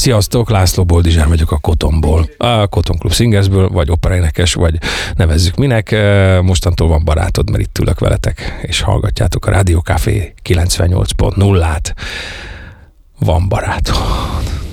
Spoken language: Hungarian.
Sziasztok, László Boldizsár vagyok a Kotonból. A Koton Klub Singersből, vagy operaénekes, vagy nevezzük minek. Mostantól van barátod, mert itt ülök veletek, és hallgatjátok a Rádió Café 98.0-át. Van barátod.